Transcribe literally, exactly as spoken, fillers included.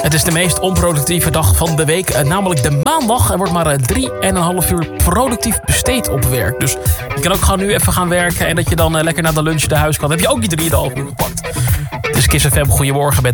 Het is de meest onproductieve dag van de week, uh, namelijk de maandag. Er wordt maar uh, drie en een half uur productief besteed op werk. Dus je kan ook gewoon nu even gaan werken en dat je dan uh, lekker na de lunch naar huis kan. Dan heb je ook die drieënhalf uur gepakt. Dus Kiss F M, goedemorgen met